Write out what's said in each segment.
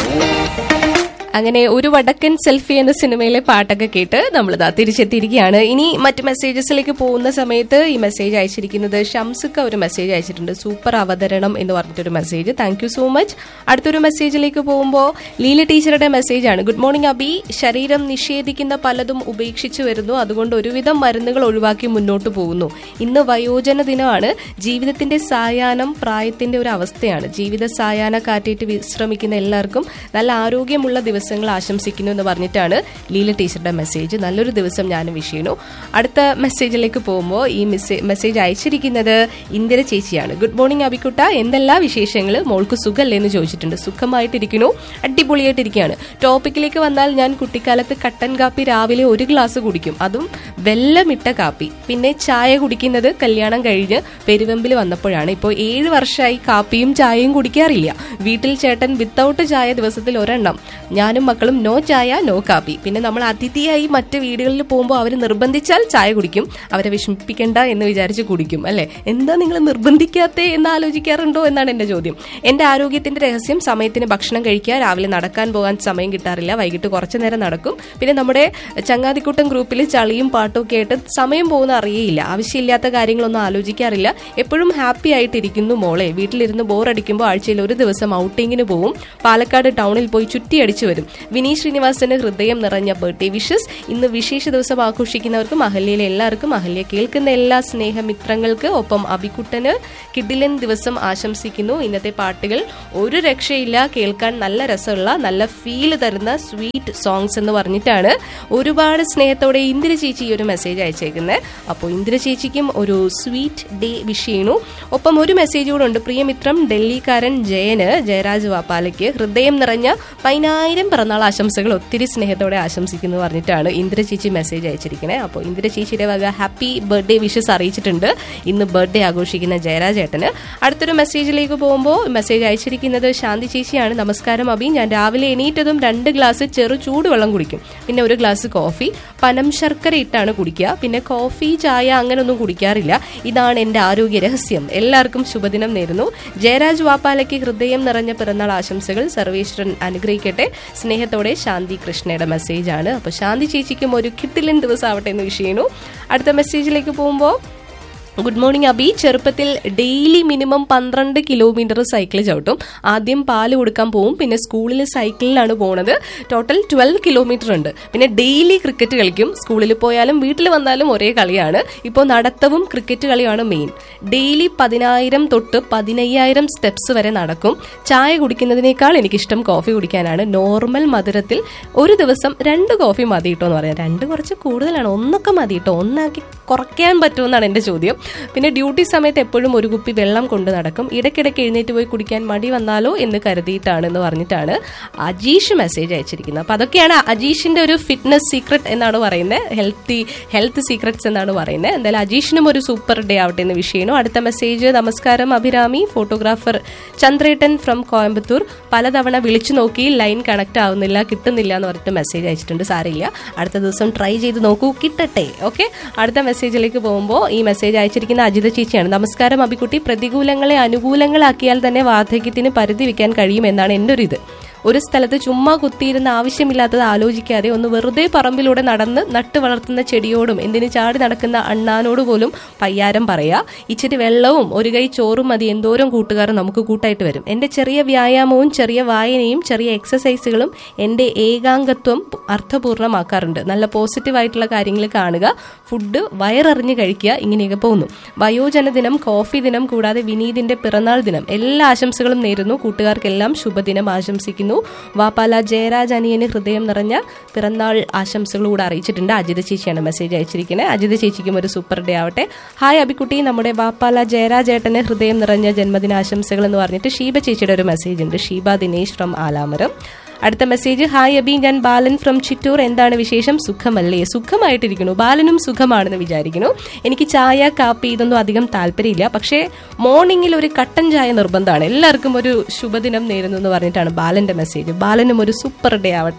അങ്ങനെ ഒരു വടക്കൻ സെൽഫി എന്ന സിനിമയിലെ പാട്ടൊക്കെ കേട്ട് നമ്മളിതാ തിരിച്ചെത്തിയിരിക്കുകയാണ്. ഇനി മറ്റ് മെസ്സേജസിലേക്ക് പോകുന്ന സമയത്ത് ഈ മെസ്സേജ് അയച്ചിരിക്കുന്നത് ഷംസുക്ക ഒരു മെസ്സേജ് അയച്ചിട്ടുണ്ട്. സൂപ്പർ അവതരണം എന്ന് പറഞ്ഞിട്ടൊരു message. Thank you so much. അടുത്തൊരു മെസ്സേജിലേക്ക് പോകുമ്പോൾ ലീല ടീച്ചറുടെ മെസ്സേജാണ്. Good morning Abi. ശരീരം നിഷേധിക്കുന്ന പലതും ഉപേക്ഷിച്ചു വരുന്നു, അതുകൊണ്ട് ഒരുവിധം മരുന്നുകൾ ഒഴിവാക്കി മുന്നോട്ട് പോകുന്നു. ഇന്ന് വയോജന ദിനമാണ്. ജീവിതത്തിന്റെ സായാഹ്നം പ്രായത്തിന്റെ ഒരു അവസ്ഥയാണ്. ജീവിത സായാഹ്ന കാറ്റേറ്റ് വിശ്രമിക്കുന്ന എല്ലാവർക്കും നല്ല ആരോഗ്യമുള്ള ദിവസങ്ങൾ ആശംസിക്കുന്നു എന്ന് പറഞ്ഞിട്ടാണ് ലീല ടീച്ചറുടെ മെസ്സേജ്. നല്ലൊരു ദിവസം ഞാനും വിഷ് ചെയ്യുന്നു. അടുത്ത മെസ്സേജിലേക്ക് പോകുമ്പോൾ ഈ മെസ്സേജ് അയച്ചിരിക്കുന്നത് ഇന്ദിര ചേച്ചിയാണ്. ഗുഡ് മോർണിംഗ് അബിക്കുട്ട, എന്തെല്ലാം വിശേഷങ്ങൾ? മോൾക്ക് സുഖമല്ലേ എന്ന് ചോദിച്ചിട്ടുണ്ട്. സുഖമായിട്ടിരിക്കുന്നു, അടിപൊളിയായിട്ടിരിക്കുകയാണ്. ടോപ്പിക്കിലേക്ക് വന്നാൽ ഞാൻ കുട്ടിക്കാലത്ത് കട്ടൻ കാപ്പി രാവിലെ 1 ഗ്ലാസ് കുടിക്കും, അതും വെല്ലമിട്ട കാപ്പി. പിന്നെ ചായ കുടിക്കുന്നത് കല്യാണം കഴിഞ്ഞ് പെരുവമ്പിൽ വന്നപ്പോഴാണ്. ഇപ്പോൾ 7 വർഷമായി കാപ്പിയും ചായയും കുടിക്കാറില്ല. വീട്ടിൽ ചേട്ടൻ വിത്തൗട്ട് ചായ ദിവസത്തിൽ 1 എണ്ണം, ഞാനും മക്കളും നോ ചായ നോ കാപ്പി. പിന്നെ നമ്മൾ അതിഥിയായി മറ്റ് വീടുകളിൽ പോകുമ്പോൾ അവർ നിർബന്ധിച്ചാൽ ചായ കുടിക്കും. അവരെ വിഷമിപ്പിക്കണ്ട എന്ന് വിചാരിച്ച് കുടിക്കും. അല്ലെ, എന്താ നിങ്ങൾ നിർബന്ധിക്കാത്തേ എന്ന് ആലോചിക്കാറുണ്ടോ എന്നാണ് എന്റെ ചോദ്യം. എന്റെ ആരോഗ്യത്തിന്റെ രഹസ്യം സമയത്തിന് ഭക്ഷണം കഴിക്കുക. രാവിലെ നടക്കാൻ പോകാൻ സമയം കിട്ടാറില്ല, വൈകിട്ട് കുറച്ചു നേരം നടക്കും. പിന്നെ നമ്മുടെ ചങ്ങാതിക്കൂട്ടം ഗ്രൂപ്പിൽ ചളിയും പാട്ടും ഒക്കെ ആയിട്ട് സമയം പോകുന്ന അറിയേയില്ല. ആവശ്യമില്ലാത്ത കാര്യങ്ങളൊന്നും ആലോചിക്കാറില്ല. എപ്പോഴും ഹാപ്പി ആയിട്ടിരിക്കുന്നു മോളെ. വീട്ടിലിരുന്ന് ബോറടിക്കുമ്പോൾ ആഴ്ചയിൽ 1 ദിവസം ഔട്ടിങ്ങിന് പോവും. പാലക്കാട് ടൗണിൽ പോയി ചുറ്റിയടിച്ചു വരും. വിനീത് ശ്രീനിവാസന് ഹൃദയം നിറഞ്ഞ ബർത്ത്ഡേ വിഷസ്. ഇന്ന് വിശേഷ ദിവസം ആഘോഷിക്കുന്നവർക്കും അഹല്യയിലെ എല്ലാവർക്കും, അഹല്യ കേൾക്കുന്ന എല്ലാ സ്നേഹമിത്രങ്ങൾക്ക് ഒപ്പം അബിക്കുട്ടന് കിഡിലൻ ദിവസം ആശംസിക്കുന്നു. ഇന്നത്തെ പാട്ടുകൾ ഒരു രക്ഷയില്ല, കേൾക്കാൻ നല്ല രസമുള്ള നല്ല ഫീൽ തരുന്ന സ്വീറ്റ് സോങ്സ് എന്ന് പറഞ്ഞിട്ടാണ് ഒരുപാട് സ്നേഹത്തോടെ ഇന്ദിര ചേച്ചി ഈ ഒരു മെസ്സേജ് അയച്ചേക്കുന്നത്. അപ്പോൾ ഇന്ദിര ചേച്ചിക്കും ഒരു സ്വീറ്റ് ഡേ വിഷ് ചെയ്യുന്നു. ഒപ്പം ഒരു മെസ്സേജ് കൂടെ ഉണ്ട്. പ്രിയമിത്രം ഡൽഹിക്കാരൻ ജയന്, ജയരാജ് വാപ്പാലയ്ക്ക് ഹൃദയം നിറഞ്ഞ 10,000 പിറന്നാൾ ആശംസകൾ ഒത്തിരി സ്നേഹത്തോടെ ആശംസിക്കുന്നു പറഞ്ഞിട്ടാണ് ഇന്ദിര ചേച്ചി മെസ്സേജ് അയച്ചിരിക്കുന്നത്. അപ്പോൾ ഇന്ദിര ചേച്ചിയുടെ വക ഹാപ്പി ബർത്ത്ഡേ വിഷസ് അറിയിച്ചിട്ടുണ്ട് ഇന്ന് ബർത്ത്ഡേ ആഘോഷിക്കുന്ന ജയരാജേട്ടന്. അടുത്തൊരു മെസ്സേജിലേക്ക് പോകുമ്പോൾ മെസ്സേജ് അയച്ചിരിക്കുന്നത് ശാന്തി ചേച്ചിയാണ്. നമസ്കാരം അബി, ഞാൻ രാവിലെ എണീറ്റതും 2 ഗ്ലാസ് ചെറു ചൂടുവെള്ളം കുടിക്കും. പിന്നെ 1 ഗ്ലാസ് കോഫി, പനം ശർക്കര ഇട്ടാണ് കുടിക്കുക. പിന്നെ കോഫി ചായ അങ്ങനൊന്നും കുടിക്കാറില്ല. ഇതാണ് എന്റെ ആരോഗ്യ രഹസ്യം. എല്ലാവർക്കും ശുഭദിനം നേരുന്നു. ജയരാജ് വാപ്പാലയ്ക്ക് ഹൃദയം നിറഞ്ഞ പിറന്നാൾ ആശംസകൾ. സർവേശ്വരൻ അനുഗ്രഹിക്കട്ടെ. സ്നേഹത്തോടെ ശാന്തി കൃഷ്ണയുടെ മെസ്സേജാണ്. അപ്പൊ ശാന്തി ചേച്ചിക്കും ഒരു കിട്ടിലൻ ദിവസം ആവട്ടെ എന്ന് വിഷ് ചെയ്യുന്നു. അടുത്ത മെസ്സേജിലേക്ക് പോകുമ്പോൾ ഗുഡ് മോർണിംഗ് അബി, ചെറുപ്പത്തിൽ ഡെയിലി മിനിമം 12 കിലോമീറ്റർ സൈക്കിൾ ചവിട്ടും. ആദ്യം പാല് കൊടുക്കാൻ പോവും, പിന്നെ സ്കൂളിൽ സൈക്കിളിലാണ് പോണത്. ടോട്ടൽ 12 കിലോമീറ്റർ ഉണ്ട്. പിന്നെ ഡെയിലി ക്രിക്കറ്റ് കളിക്കും. സ്കൂളിൽ പോയാലും വീട്ടിൽ വന്നാലും ഒരേ കളിയാണ്. ഇപ്പോൾ നടത്തവും ക്രിക്കറ്റ് കളിയാണ് മെയിൻ. ഡെയിലി 10,000 തൊട്ട് 15,000 സ്റ്റെപ്സ് വരെ നടക്കും. ചായ കുടിക്കുന്നതിനേക്കാൾ എനിക്കിഷ്ടം കോഫി കുടിക്കാനാണ്. നോർമൽ മധുരത്തിൽ ഒരു ദിവസം 2 കോഫി മതി കേട്ടോ എന്ന് പറയാം. 2 കുറച്ച് കൂടുതലാണ്, 1 മതി കേട്ടോ. 1 കുറയ്ക്കാൻ പറ്റുമെന്നാണ് എന്റെ ചോദ്യം. പിന്നെ ഡ്യൂട്ടി സമയത്ത് എപ്പോഴും 1 കുപ്പി വെള്ളം കൊണ്ട് നടക്കും. ഇടയ്ക്കിടയ്ക്ക് എഴുന്നേറ്റ് പോയി കുടിക്കാൻ മടി വന്നാലോ എന്ന് കരുതിയിട്ടാണെന്ന് പറഞ്ഞിട്ടാണ് അജീഷ് മെസ്സേജ് അയച്ചിരിക്കുന്നത്. അപ്പൊ അതൊക്കെയാണ് അജീഷിന്റെ ഒരു ഫിറ്റ്നസ് സീക്രട്ട് എന്നാണ് പറയുന്നത്, ഹെൽത്ത് സീക്രട്സ് എന്നാണ് പറയുന്നത്. എന്തായാലും അജീഷിനും ഒരു സൂപ്പർ ഡേ ആവട്ടെ എന്ന് വിഷ് ചെയ്യുന്നു. അടുത്ത മെസ്സേജ് നമസ്കാരം Abhirami, photographer Chandrettan from Coimbatore. പലതവണ വിളിച്ചു നോക്കി ലൈൻ കണക്ട് ആവുന്നില്ല, കിട്ടുന്നില്ല എന്ന് പറഞ്ഞിട്ട് മെസ്സേജ് അയച്ചിട്ടുണ്ട്. സാരമില്ല, അടുത്ത ദിവസം ട്രൈ ചെയ്ത് നോക്കൂ, കിട്ടട്ടെ. ഓക്കെ, അടുത്ത മെസ്സേജിലേക്ക് പോകുമ്പോൾ ഈ മെസ്സേജ് അയച്ചിരിക്കുന്ന അജിത ചേച്ചിയാണ്. നമസ്കാരം അബിക്കുട്ടി, പ്രതികൂലങ്ങളെ അനുകൂലങ്ങളാക്കിയാൽ തന്നെ വാർദ്ധക്യത്തിന് പരിധി വെക്കാൻ കഴിയുമെന്നാണ് എൻ്റെ ഒരു ഇത്. ഒരു സ്ഥലത്ത് ചുമ്മാ കുത്തിയിരുന്ന ആവശ്യമില്ലാത്തത് ആലോചിക്കാതെ ഒന്ന് വെറുതെ പറമ്പിലൂടെ നടന്ന് നട്ടു വളർത്തുന്ന ചെടിയോടും എന്തിന് ചാടി നടക്കുന്ന അണ്ണാനോട് പോലും പയ്യാരം പറയാ. ഇച്ചിരി വെള്ളവും 1 കൈ ചോറും മതി, എന്തോരം കൂട്ടുകാർ നമുക്ക് കൂട്ടായിട്ട് വരും. എന്റെ ചെറിയ വ്യായാമവും ചെറിയ വായനയും ചെറിയ എക്സസൈസുകളും എന്റെ ഏകാംഗത്വം അർത്ഥപൂർണ്ണമാക്കാറുണ്ട്. നല്ല പോസിറ്റീവായിട്ടുള്ള കാര്യങ്ങൾ കാണുക, ഫുഡ് വയററിഞ്ഞ് കഴിക്കുക, ഇങ്ങനെയൊക്കെ പോകുന്നു. വയോജന ദിനം, കോഫി ദിനം, കൂടാതെ വിനീതിന്റെ പിറന്നാൾ ദിനം, എല്ലാ ആശംസകളും നേരുന്നു. കൂട്ടുകാർക്കെല്ലാം ശുഭദിനം ആശംസിക്കുന്നു. വാപ്പാല ജയരാജ് അനിയന് ഹൃദയം നിറഞ്ഞ പിറന്നാൾ ആശംസകളൂടെ അറിയിച്ചിട്ടുണ്ട്. അജിത ചേച്ചിയാണ് മെസ്സേജ് അയച്ചിരിക്കുന്നത്. അജിത ചേച്ചിക്കും ഒരു സൂപ്പർ ഡേ ആവട്ടെ. ഹായ് അബിക്കുട്ടി, നമ്മുടെ വാപ്പാല ജയരാജ് ഏട്ടന് ഹൃദയം നിറഞ്ഞ ജന്മദിനാശംസകൾ എന്ന് പറഞ്ഞിട്ട് ഷീബ ചേച്ചിയുടെ ഒരു മെസ്സേജ് ഉണ്ട്. ഷീബ ദിനേശ് ഫ്രം ആലാമരം. അടുത്ത മെസ്സേജ് ഹായ് അബി, ഞാൻ ബാലൻ ഫ്രം ചിറ്റൂർ. എന്താണ് വിശേഷം? സുഖമല്ലേ? സുഖമായിട്ടിരിക്കുന്നു. ബാലനും സുഖമാണെന്ന് വിചാരിക്കുന്നു. എനിക്ക് ചായ കാപ്പി ഇതൊന്നും അധികം താല്പര്യമില്ല, പക്ഷേ മോർണിംഗിൽ ഒരു കട്ടൻ ചായ നിർബന്ധമാണ്. എല്ലാവർക്കും ഒരു ശുഭദിനം നേരുന്നു എന്ന് പറഞ്ഞിട്ടാണ് ബാലന്റെ മെസ്സേജ്. ബാലനും ഒരു സൂപ്പർ ഡേ ആവട്ടെ.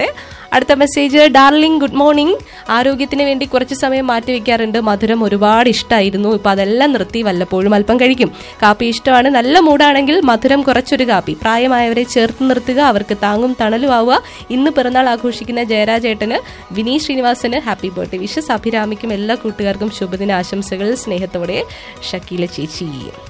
അടുത്ത മെസ്സേജ്, ഡാർലിംഗ് ഗുഡ് മോർണിംഗ്. ആരോഗ്യത്തിന് വേണ്ടി കുറച്ച് സമയം മാറ്റി വെക്കാറുണ്ട്. മധുരം ഒരുപാട് ഇഷ്ടമായിരുന്നു, ഇപ്പൊ അതെല്ലാം നിർത്തി, വല്ലപ്പോഴും അല്പം കഴിക്കും. കാപ്പി ഇഷ്ടമാണ്. നല്ല മൂടാണെങ്കിൽ മധുരം കുറച്ചൊരു കാപ്പി. പ്രായമായവരെ ചേർത്ത് നിർത്തുക, അവർക്ക് താങ്ങും തണലും ആവുക. ഇന്ന് പിറന്നാൾ ആഘോഷിക്കുന്ന ജയരാജേട്ടന്, Vineeth Sreenivasan happy birthday wishes. അഭിരാമിക്കും എല്ലാ കൂട്ടുകാർക്കും ശുഭദിന ആശംസകൾ. സ്നേഹത്തോടെ ഷക്കീല ചേച്ചി.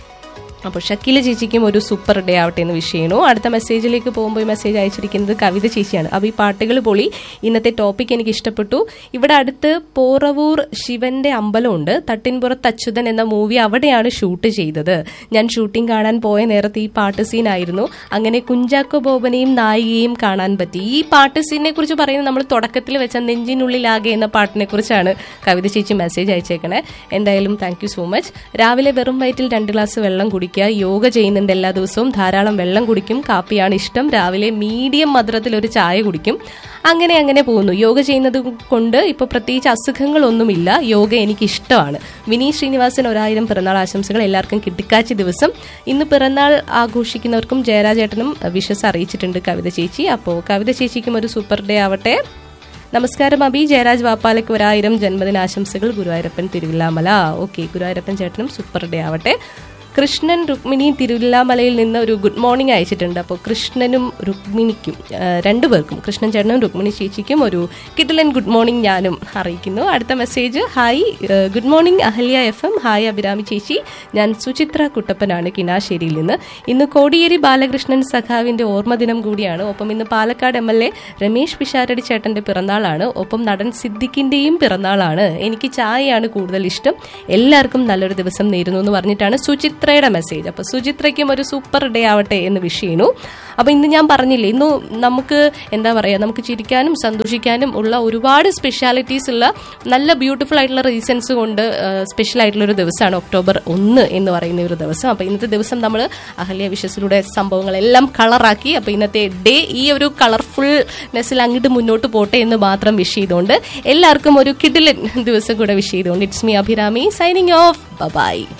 അപ്പോൾ ഷക്കീല ചേച്ചിക്കും ഒരു സൂപ്പർ ഡേ ആവട്ടെ എന്ന് വിഷ് ചെയ്യണു. അടുത്ത മെസ്സേജിലേക്ക് പോകുമ്പോൾ മെസ്സേജ് അയച്ചിരിക്കുന്നത് കവിത ചേച്ചിയാണ്. അപ്പോൾ ഈ പാട്ടുകൾ പൊളി, ഇന്നത്തെ ടോപ്പിക് എനിക്ക് ഇഷ്ടപ്പെട്ടു. ഇവിടെ അടുത്ത് പോറവൂർ ശിവന്റെ അമ്പലമുണ്ട്, തട്ടിൻപുറത്ത് അച്യുതൻ എന്ന മൂവി അവിടെയാണ് ഷൂട്ട് ചെയ്തത്. ഞാൻ ഷൂട്ടിംഗ് കാണാൻ പോയ നേരത്തെ ഈ പാട്ട് സീനായിരുന്നു. അങ്ങനെ കുഞ്ചാക്കോ ബോബനെയും നായികയും കാണാൻ പറ്റി. ഈ പാട്ട് സീനിനെ കുറിച്ച് പറയുന്നത് നമ്മൾ തുടക്കത്തിൽ വെച്ച നെഞ്ചിനുള്ളിലാകെ എന്ന പാട്ടിനെ കുറിച്ചാണ് കവിത ചേച്ചി മെസ്സേജ് അയച്ചേക്കണേ. എന്തായാലും താങ്ക് യു സോ മച്ച്. രാവിലെ വെറും വയറ്റിൽ 2 ഗ്ലാസ് വെള്ളം കുടിക്കുക. യോഗ ചെയ്യുന്നുണ്ട് എല്ലാ ദിവസവും. ധാരാളം വെള്ളം കുടിക്കും. കാപ്പിയാണ് ഇഷ്ടം. രാവിലെ മീഡിയം മധുരത്തിൽ ഒരു ചായ കുടിക്കും. അങ്ങനെ പോകുന്നു. യോഗ ചെയ്യുന്നത് കൊണ്ട് ഇപ്പൊ പ്രത്യേകിച്ച് അസുഖങ്ങളൊന്നുമില്ല. യോഗ എനിക്ക് ഇഷ്ടമാണ്. വിനീത് ശ്രീനിവാസൻ 1000 പിറന്നാൾ ആശംസകൾ. എല്ലാവർക്കും കിട്ടിക്കാച്ചി ദിവസം. ഇന്ന് പിറന്നാൾ ആഘോഷിക്കുന്നവർക്കും ജയരാജേട്ടനും വിഷസ് അറിയിച്ചിട്ടുണ്ട് കവിത ചേച്ചി. അപ്പോൾ കവിത ചേച്ചിക്കും ഒരു സൂപ്പർ ഡേ ആവട്ടെ. നമസ്കാരം അബി, ജയരാജ് വാപ്പാലയ്ക്ക് 1000 ജന്മദിനാശംസകൾ. ഗുരുവായൂരപ്പൻ തിരുവില്ലാമല. ഓക്കെ, ഗുരുവായൂരപ്പൻ ചേട്ടനും സൂപ്പർ ഡേ ആവട്ടെ. കൃഷ്ണൻ രുക്മിണി തിരുവില്ലാമലയിൽ നിന്ന് ഒരു ഗുഡ് മോർണിംഗ് അയച്ചിട്ടുണ്ട്. അപ്പോൾ കൃഷ്ണനും രുക്മിണിക്കും, രണ്ടുപേർക്കും, കൃഷ്ണൻ ചേട്ടനും രുക്മിണി ചേച്ചിക്കും ഒരു കിടിലൻ ഗുഡ് മോർണിംഗ് ഞാനും അറിയിക്കുന്നു. അടുത്ത message, hi good morning Ahalya FM. Hi Abhirami ചേച്ചി, ഞാൻ സുചിത്ര കുട്ടപ്പനാണ് കിനാശ്ശേരിയിൽ നിന്ന്. ഇന്ന് കോടിയേരി ബാലകൃഷ്ണൻ സഖാവിന്റെ ഓർമ്മദിനം കൂടിയാണ്. ഒപ്പം ഇന്ന് പാലക്കാട് MLA രമേശ് പിഷാരടി ചേട്ടന്റെ പിറന്നാളാണ്. ഒപ്പം നടൻ സിദ്ദിഖിന്റെയും പിറന്നാളാണ്. എനിക്ക് ചായയാണ് കൂടുതൽ ഇഷ്ടം. എല്ലാവർക്കും നല്ലൊരു ദിവസം നേരുന്നു എന്ന് പറഞ്ഞിട്ടാണ് സുചിത്രയുടെ മെസ്സേജ്. അപ്പൊ സുചിത്രയ്ക്കും ഒരു സൂപ്പർ ഡേ ആവട്ടെ എന്ന് വിഷ് ചെയ്യുന്നു. അപ്പൊ ഇന്ന് ഞാൻ പറഞ്ഞില്ലേ, ഇന്ന് നമുക്ക് എന്താ പറയാ, നമുക്ക് ചിരിക്കാനും സന്തോഷിക്കാനും ഉള്ള ഒരുപാട് സ്പെഷ്യാലിറ്റീസ് ഉള്ള നല്ല ബ്യൂട്ടിഫുൾ ആയിട്ടുള്ള റീസൺസ് കൊണ്ട് സ്പെഷ്യൽ ആയിട്ടുള്ള ഒരു ദിവസമാണ് ഒക്ടോബർ 1 എന്ന് പറയുന്ന ഒരു ദിവസം. അപ്പൊ ഇന്നത്തെ ദിവസം നമ്മൾ അഹല്യ വിഷസിലൂടെ സംഭവങ്ങളെല്ലാം കളറാക്കി. അപ്പൊ ഇന്നത്തെ ഡേ ഈ ഒരു കളർഫുൾനെസ്സിൽ അങ്ങോട്ട് മുന്നോട്ട് പോട്ടെ എന്ന് മാത്രം വിഷ് ചെയ്തുകൊണ്ട് എല്ലാവർക്കും ഒരു കിടിലൻ ദിവസം കൂടെ വിഷ് ചെയ്തുകൊണ്ട് it's me Abhirami signing off. By.